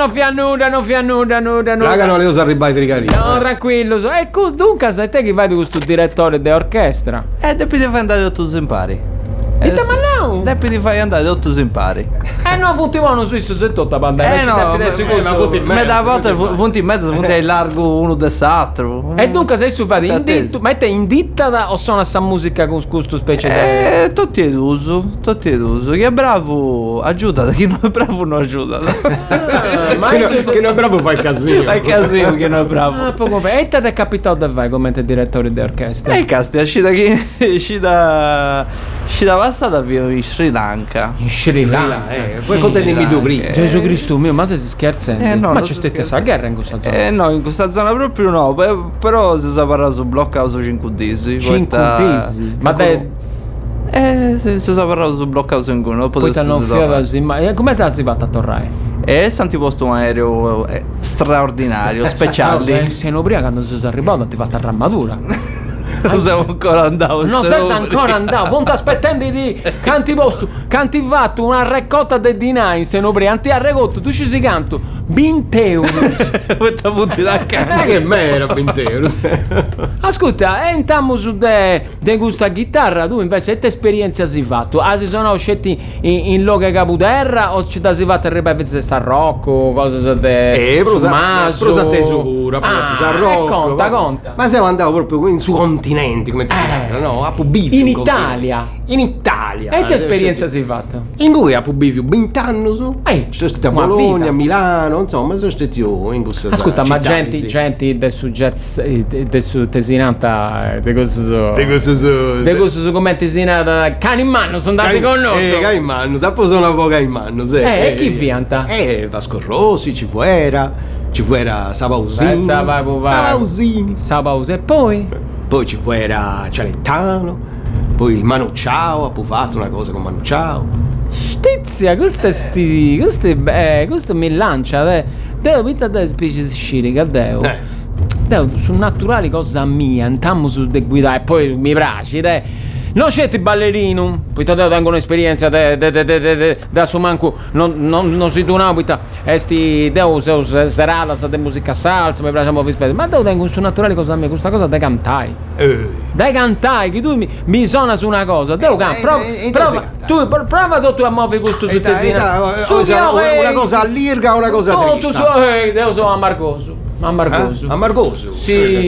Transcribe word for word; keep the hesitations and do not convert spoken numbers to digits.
non fia nulla, non fia nulla, nulla, nulla. Raga, non le uso arrivare di carino. No, tranquillo. So. E cu- dunque, sai te che vai di questo direttore d'orchestra? Eh, devi fai andare dove tu impari. E te ma no? Devi fai andare dove tu impari. Eh no, punti vanno su isso se tutta pandemia. Eh no, ma me da volta punti in mezzo, punti in largo uno dell'altro. E dunque sei su fate in ditto, ma te in ditta o suona sta musica con questo specie di... Eh, tutti ed uso, tutti ed uso. Chi è bravo aiuta, chi non è bravo non aiuta. Ah, ma chi, no, chi non è bravo fa il casino. Fa il casino, chi non è bravo. Ah, poco bene. E te è capitato da vai come direttore di orchestra? E casti, esci da chi? Esci da... Esci da passata via in Sri Lanka. In Sri Lanka? Eh, poi contenimi tu prima. Gesù Cristo mio, ma se si scherza? Eh, no, ma c'è stata questa guerra in questa zona? Eh no, in questa zona proprio no. Però si sa parlare su bloccato su cinque desi. cinque desi? Ma te... Eh, si sa parlare su bloccato su cinque desi. Poi ti hanno fiato, ma come te sei fatta a tornare? E senti posto un aereo eh, straordinario, speciale. Eh, sei in ubriaco quando sei arrivato, ti fatta armatura. Non siamo ancora andati. Non sei ancora andato. Non ti aspettando di canti posto. Canti fatto una raccolta di D nove. Se non preanti a recotto. Tu ci sei canto venti euro. Questa punti da Ma che mera venti euro. Ascolta, e intammo su de, de questa chitarra. Tu invece che esperienza sei fatto? Ah, si sono scelti in, in loca caputerra o ci ti sei fatto il ripetere San Rocco? Cosa de Eh, prosa, Maso? prosa tesura, appunto, San Rocco. Conta, conta. Ma siamo andati proprio in, su continenti, come ti eh, no? A Pubifio. In Italia. In Italia. E che esperienza sei fatta? In due a Pubifio, venti anni su. Eh, sono stati a Bologna, a Milano, insomma, sono stati io in questa ascolta, ma città, gente, sì. gente del su jazz, del su tesinata, de cose so. De cose so. De cose so come tesinata, cani in mano, sono da secondo. Eh, cani in mano, sappo sono un po' cani in mano, sì. Eh, e chi pianta? Eh, Vasco Rossi, ci fuera, ci fuera Sabausini. Sabausini. Sabausini, e poi? Poi ci fuera Cialettano, poi Manu Ciao, ha fatto una cosa con Manu Ciao. Stizia, questo è sti, questo è, eh, questo mi lancia, eh. Devo vita da specie di scirica, devo. Eh. Devo, su naturali cosa mia, andiamo su de guida e poi mi piace, dai. Non c'è il ballerino, poi te tengo un'esperienza de, de, de, de, de, de, da su manco, non, non, non si dona, poi esti devo serata, sa de musica salsa, mi piace molto rispetto, ma devo tengo su naturali cosa mia, questa cosa da cantai. Eh. Dai cantai, che tu mi, mi suona su una cosa, devo cantare, prova, eh, eh, prova, tu prova tu a muovere questo su tesina. Su una, una cosa all'irga o una cosa no, triste? tu so, eh, devo so amargoso, amargoso. Eh? Amargoso? Sì.